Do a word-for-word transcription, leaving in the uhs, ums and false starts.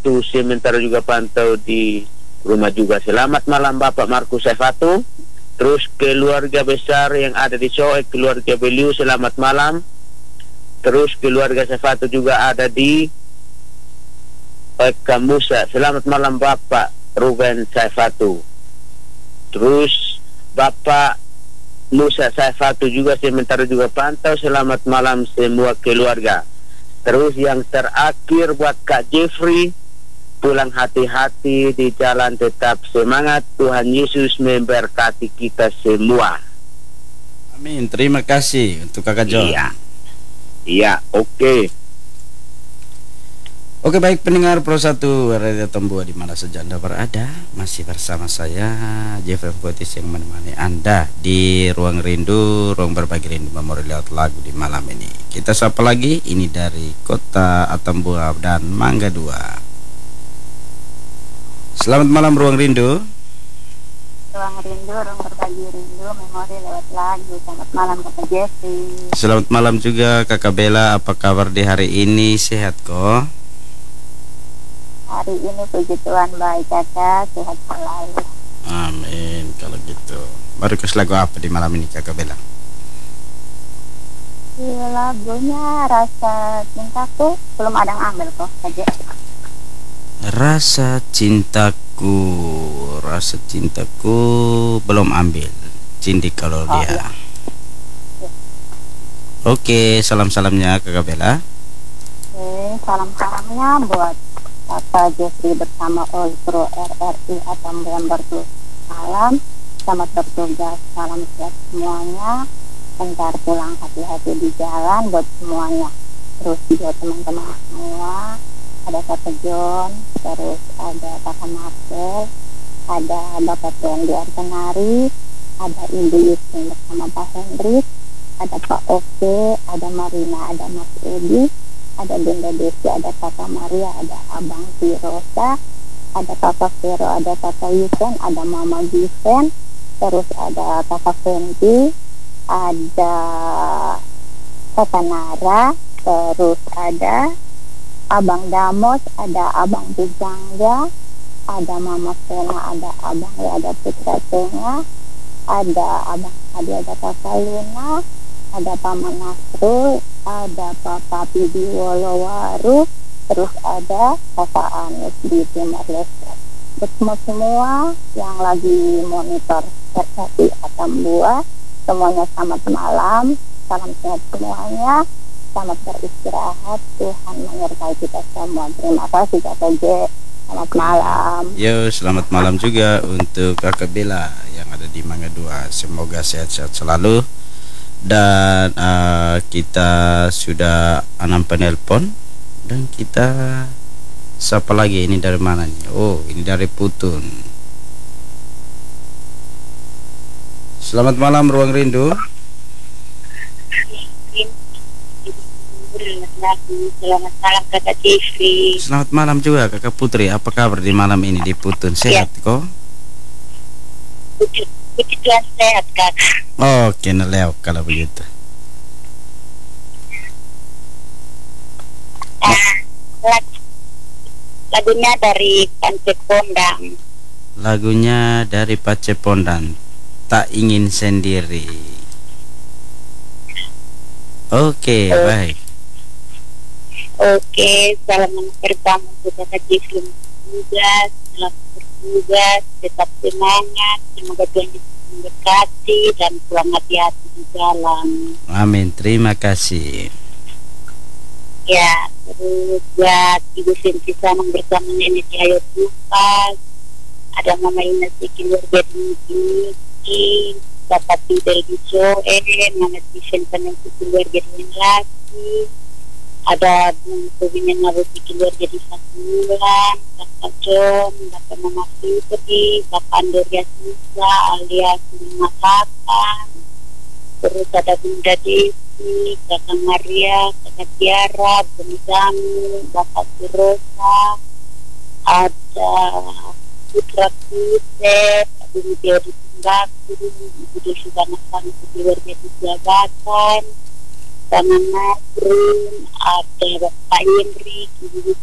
Saifatu, sementara juga pantau di rumah juga. Selamat malam Bapak Markus Saifatu. Terus keluarga besar yang ada di Soek, keluarga beliau selamat malam. Terus keluarga Saifatu juga ada di Eka Musa, selamat malam Bapak Ruben Saifatu. Terus Bapak Musa Saifatu juga sementara juga pantau, selamat malam semua keluarga. Terus yang terakhir buat Kak Jeffrey, pulang hati-hati di jalan, tetap semangat, Tuhan Yesus memberkati kita semua. Amin, terima kasih untuk Kakak John. Iya, iya, oke okay. Oke, baik pendengar Pro satu Radio Tambua di mana saja Anda berada, masih bersama saya Jeffrey Fotis yang menemani Anda di Ruang Rindu, Ruang Berbagi Rindu Memori lewat lagu di malam ini. Kita sapa lagi, ini dari Kota Atambua dan Mangga Dua. Selamat malam Ruang Rindu. Ruang Rindu, Ruang Berbagi Rindu Memori lewat lagu. Selamat malam Kakak Jeffrey. Selamat malam juga Kakak Bella, apa kabar di hari ini? Sehat kok? Hari ini puji Tuhan baik kakak, sehat selalu. Amin. Kalau gitu, baru kes lagu apa di malam ini Kakak Bella? Ya, lagunya Rasa Cintaku, belum ada yang ambil kok saja. Rasa Cintaku, Rasa Cintaku belum ambil. Cindik kalau oh, dia. Iya. Ya. Oke, salam-salamnya Kakak Bella. Oke, salam-salamnya buat Kakak Jeffrey bersama all pro R R I Atambua bertugas. Salam, selamat bertugas, salam sehat semuanya. Bentar pulang hati-hati di jalan buat semuanya. Terus buat teman-teman semua, ada Kakak John, terus ada Kakak Marcel, ada Bapak Tendi Artenari, ada Ibu Yustin bersama Pak Hendrik, ada Pak Oke, ada Marina, ada Mas Edi, ada Bunda Desi, ada Kakak Maria, ada Abang Tirosa, ada Kakak Vero, ada Kakak Yusen, ada Mama Given, terus ada Kakak Fendi, ada Kakak Nara, terus ada Abang Damos, ada Abang Bujangga, ada Mama Sena, ada Abang ya, ada Putra Tengah, ada Abang Adi, ada Kakak Luna, ada Paman Nasrul, ada Papa Pidi Wolowaru, terus ada Kakak Anis di Timor Leste. Untuk semua semua yang lagi monitor R R I Atambua, semuanya selamat malam, salam sehat semuanya, selamat beristirahat, Tuhan menyertai kita semua. Terima kasih Kakak J, selamat malam. Yo, selamat malam juga untuk Kakak Bella yang ada di Mangga Dua. Semoga sehat-sehat selalu. Dan uh, kita sudah enam penelpon dan kita siapa lagi ini dari mana nih? Oh, ini dari Putun. Selamat malam Ruang Rindu. Selamat malam Kakak Jeffrey. Selamat malam juga Kakak Putri. Apa kabar di malam ini di Putun? Sehat ya. Kok? Puji, puji Tuhan sehat Kakak. Oke, nelew kalau begitu. Uh, lag, lagunya dari Pance Pondang. Lagunya dari Pance Pondang, Tak Ingin Sendiri. Oke, uh, baik. Oke, salam pertama untuk Kakak Jeffrey juga. Selamat bertugas, tetap semangat, semoga Tuhan memberkati dan pulang hati-hati di jalan. Amin, terima kasih. Ya, terus buat Ibu Sinti Sanang bersama Nenek Ayo Tupas, ada Mama Ina Siki keluarga di Bapak Fidel di Joe, Mama Tifen Penentu keluarga dengan laki, ada Bung Kobinya Nabuti keluarga di Fatulan, Bapak John, Bapak Mama Fitri, Bapak Andoria Sisa alias Lima Kapan, terus ada Bunda Desi, Kakak Maria, Kakak Tiara, Bunda Dami, Bapak Surosa, ada Putra Kuset, ada Widya di Tunggaku, Ibu Desi Banasan keluarga di Jabatan, Sama Nasrun, ada Bapak Henry, Ibu